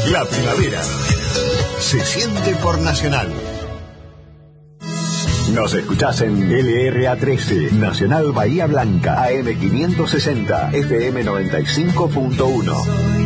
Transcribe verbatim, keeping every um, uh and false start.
La primavera se siente por Nacional. Nos escuchás en L R A trece, Nacional Bahía Blanca, A M quinientos sesenta, F M noventa y cinco punto uno.